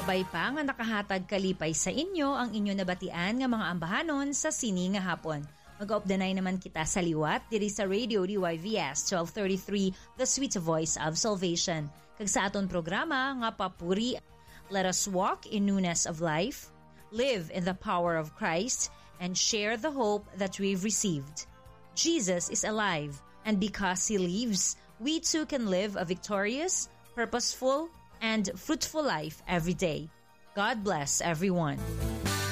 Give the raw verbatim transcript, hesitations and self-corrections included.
Bay pa nga nakahatag kalipay sa inyo ang inyo nabatian nga mga ambahanon sa sini nga hapon. Mag-updanay naman kita sa liwat diri sa Radio D Y V S twelve thirty-three, The Sweet Voice of Salvation. Kag sa aton programa nga papuri, let us walk in newness of life, live in the power of Christ, and share the hope that we've received. Jesus is alive, and because He lives, we too can live a victorious, purposeful, and fruitful life every day. God bless everyone.